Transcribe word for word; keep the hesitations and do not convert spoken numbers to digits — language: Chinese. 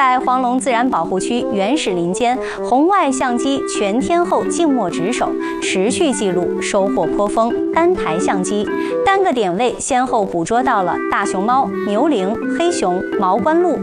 在黄龙自然保护区原始林间，红外相机全天候静默值守，持续记录收获颇丰。单台相机单个点位先后捕捉到了大熊猫、牛羚、黑熊、毛冠鹭、